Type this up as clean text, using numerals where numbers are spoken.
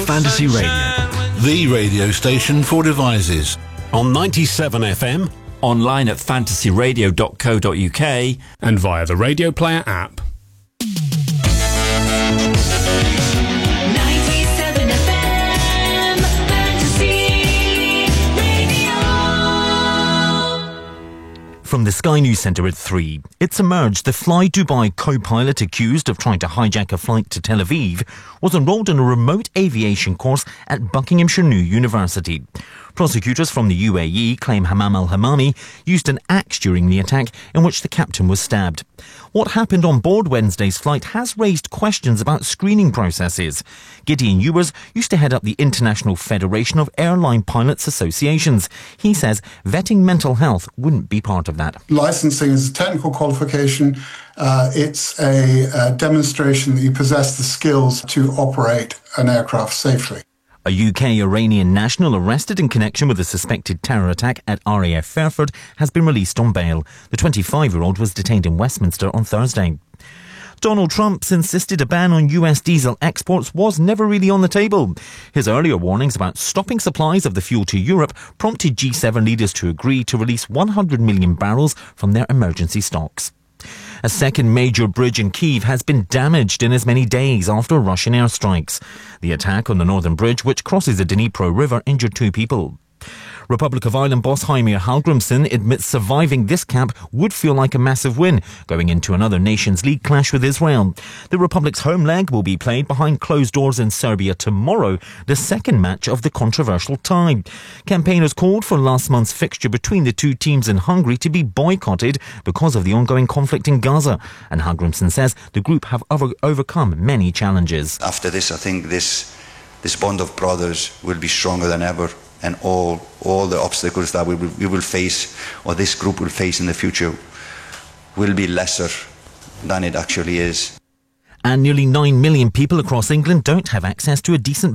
Fantasy Radio, the radio station for devices. On 97 FM, online at fantasyradio.co.uk, and via the Radio Player app. 97 FM, Fantasy Radio. From the Sky News Centre at 3, it's emerged the Fly Dubai co-pilot accused of trying to hijack a flight to Tel Aviv was enrolled in a remote aviation course at Buckinghamshire New University. Prosecutors from the UAE claim Hammam al-Hamami used an axe during the attack in which the captain was stabbed. What happened on board Wednesday's flight has raised questions about screening processes. Gideon Ewers used to head up the International Federation of Airline Pilots Associations. He says vetting mental health wouldn't be part of that. Licensing is a technical qualification. It's a demonstration that you possess the skills to operate an aircraft safely. A UK-Iranian national arrested in connection with a suspected terror attack at RAF Fairford has been released on bail. The 25-year-old was detained in Westminster on Thursday. Donald Trump's insisted a ban on US diesel exports was never really on the table. His earlier warnings about stopping supplies of the fuel to Europe prompted G7 leaders to agree to release 100 million barrels from their emergency stocks. A second major bridge in Kyiv has been damaged in as many days after Russian airstrikes. The attack on the northern bridge, which crosses the Dnipro River, injured 2 people. Republic of Ireland boss Heimir Hallgrímsson admits surviving this camp would feel like a massive win, going into another Nations League clash with Israel. The Republic's home leg will be played behind closed doors in Serbia tomorrow, the second match of the controversial tie. Campaigners called for last month's fixture between the two teams in Hungary to be boycotted because of the ongoing conflict in Gaza. And Hallgrímsson says the group have overcome many challenges. After this, I think this bond of brothers will be stronger than ever. And all the obstacles that we will face, or this group will face in the future, will be lesser than it actually is. And nearly 9 million people across England don't have access to a decent